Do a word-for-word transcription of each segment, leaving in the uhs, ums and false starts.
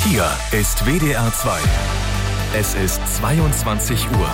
Hier ist W D R zwei. Es ist zweiundzwanzig Uhr.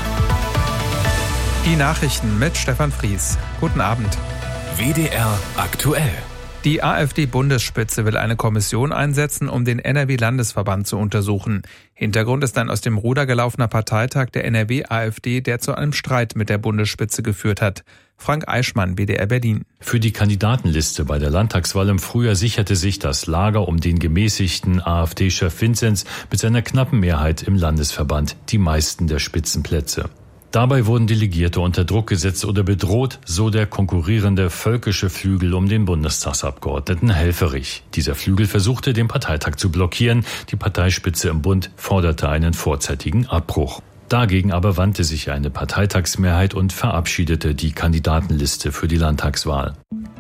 Die Nachrichten mit Stefan Fries. Guten Abend. W D R aktuell. Die AfD-Bundesspitze will eine Kommission einsetzen, um den N R W-Landesverband zu untersuchen. Hintergrund ist ein aus dem Ruder gelaufener Parteitag der N R W-AfD, der zu einem Streit mit der Bundesspitze geführt hat. Frank Eichmann, W D R Berlin. Für die Kandidatenliste bei der Landtagswahl im Frühjahr sicherte sich das Lager um den gemäßigten AfD-Chef Vinzenz mit seiner knappen Mehrheit im Landesverband die meisten der Spitzenplätze. Dabei wurden Delegierte unter Druck gesetzt oder bedroht, so der konkurrierende völkische Flügel um den Bundestagsabgeordneten Helfferich. Dieser Flügel versuchte, den Parteitag zu blockieren. Die Parteispitze im Bund forderte einen vorzeitigen Abbruch. Dagegen aber wandte sich eine Parteitagsmehrheit und verabschiedete die Kandidatenliste für die Landtagswahl.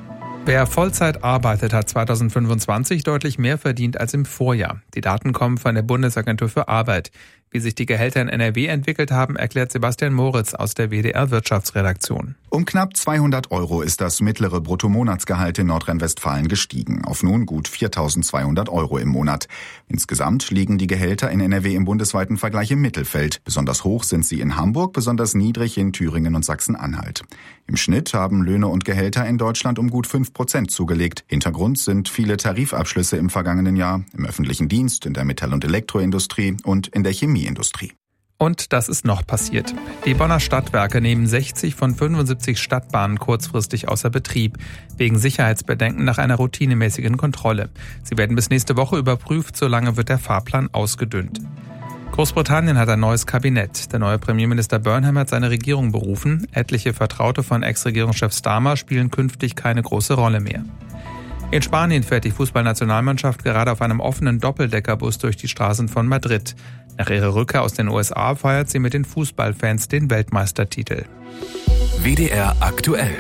Wer Vollzeit arbeitet, hat zweitausendfünfundzwanzig deutlich mehr verdient als im Vorjahr. Die Daten kommen von der Bundesagentur für Arbeit. Wie sich die Gehälter in N R W entwickelt haben, erklärt Sebastian Moritz aus der W D R Wirtschaftsredaktion. Um knapp zweihundert Euro ist das mittlere Bruttomonatsgehalt in Nordrhein-Westfalen gestiegen, auf nun gut viertausendzweihundert Euro im Monat. Insgesamt liegen die Gehälter in N R W im bundesweiten Vergleich im Mittelfeld. Besonders hoch sind sie in Hamburg, besonders niedrig in Thüringen und Sachsen-Anhalt. Im Schnitt haben Löhne und Gehälter in Deutschland um gut fünf Prozent zugelegt. Hintergrund sind viele Tarifabschlüsse im vergangenen Jahr, im öffentlichen Dienst, in der Metall- und Elektroindustrie und in der Chemieindustrie. Und das ist noch passiert. Die Bonner Stadtwerke nehmen sechzig von fünfundsiebzig Stadtbahnen kurzfristig außer Betrieb, wegen Sicherheitsbedenken nach einer routinemäßigen Kontrolle. Sie werden bis nächste Woche überprüft, solange wird der Fahrplan ausgedünnt. Großbritannien hat ein neues Kabinett. Der neue Premierminister Burnham hat seine Regierung berufen. Etliche Vertraute von Ex-Regierungschef Starmer spielen künftig keine große Rolle mehr. In Spanien fährt die Fußballnationalmannschaft gerade auf einem offenen Doppeldeckerbus durch die Straßen von Madrid. Nach ihrer Rückkehr aus den U S A feiert sie mit den Fußballfans den Weltmeistertitel. W D R aktuell.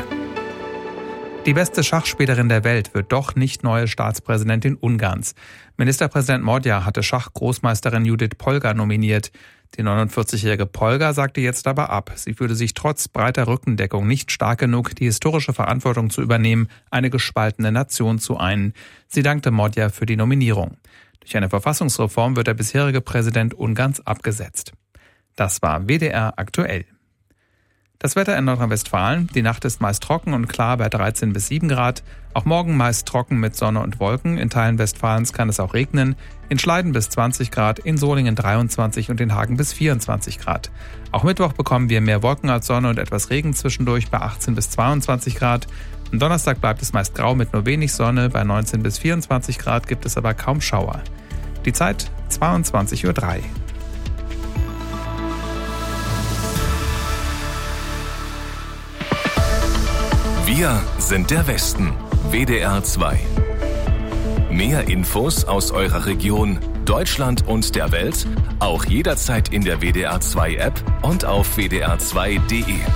Die beste Schachspielerin der Welt wird doch nicht neue Staatspräsidentin Ungarns. Ministerpräsident Magyar hatte Schachgroßmeisterin Judith Polgar nominiert. Die neunundvierzigjährige Polgar sagte jetzt aber ab. Sie fühlte sich trotz breiter Rückendeckung nicht stark genug, die historische Verantwortung zu übernehmen, eine gespaltene Nation zu einen. Sie dankte Magyar für die Nominierung. Durch eine Verfassungsreform wird der bisherige Präsident Ungarns abgesetzt. Das war W D R aktuell. Das Wetter in Nordrhein-Westfalen. Die Nacht ist meist trocken und klar bei dreizehn bis sieben Grad. Auch morgen meist trocken mit Sonne und Wolken. In Teilen Westfalens kann es auch regnen. In Schleiden bis zwanzig Grad, in Solingen dreiundzwanzig und in Hagen bis vierundzwanzig Grad. Auch Mittwoch bekommen wir mehr Wolken als Sonne und etwas Regen zwischendurch bei achtzehn bis zweiundzwanzig Grad. Am Donnerstag bleibt es meist grau mit nur wenig Sonne. Bei neunzehn bis vierundzwanzig Grad gibt es aber kaum Schauer. Die Zeit zweiundzwanzig Uhr drei. Wir sind der Westen. W D R zwei. Mehr Infos aus eurer Region, Deutschland und der Welt, auch jederzeit in der W D R zwei App und auf w d r zwei punkt d e.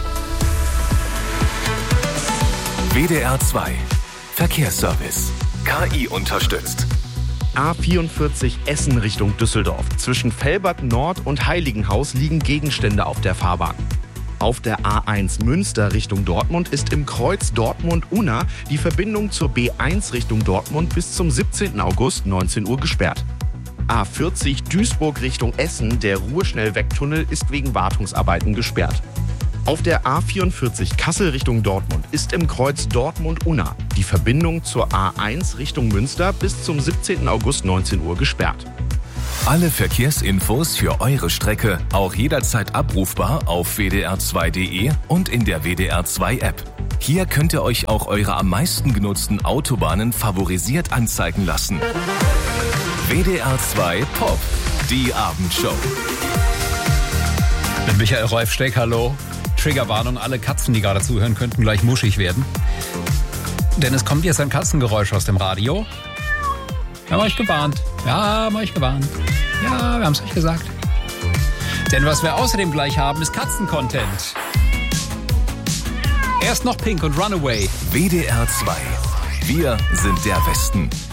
W D R zwei. Verkehrsservice. K I unterstützt. A vierundvierzig Essen Richtung Düsseldorf. Zwischen Velbert Nord und Heiligenhaus liegen Gegenstände auf der Fahrbahn. Auf der A eins Münster Richtung Dortmund ist im Kreuz Dortmund-Unna die Verbindung zur B eins Richtung Dortmund bis zum siebzehnten August neunzehn Uhr gesperrt. A vierzig Duisburg Richtung Essen, der Ruheschnellwegtunnel ist wegen Wartungsarbeiten gesperrt. Auf der A vierundvierzig Kassel Richtung Dortmund ist im Kreuz Dortmund-Unna die Verbindung zur A eins Richtung Münster bis zum siebzehnten August neunzehn Uhr gesperrt. Alle Verkehrsinfos für eure Strecke auch jederzeit abrufbar auf w d r zwei punkt d e und in der W D R zwei App. Hier könnt ihr euch auch eure am meisten genutzten Autobahnen favorisiert anzeigen lassen. W D R zwei Pop, die Abendshow. Mit Michael Rolf-Steck, hallo. Triggerwarnung, alle Katzen, die gerade zuhören, könnten gleich muschig werden. Denn es kommt jetzt ein Katzengeräusch aus dem Radio. Wir haben euch gewarnt. Ja, haben euch gewarnt. Ja, wir haben es euch gesagt. Denn was wir außerdem gleich haben, ist Katzen-Content. Erst noch Pink und Runaway. W D R zwei. Wir sind der Westen.